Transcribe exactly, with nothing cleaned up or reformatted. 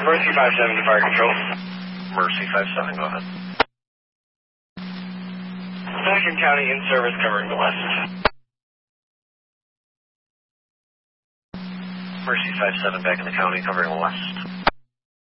Mercy five seven to fire control. Mercy five seven, go ahead. Pelican County in service covering the west. Mercy five seven back in the county covering the west.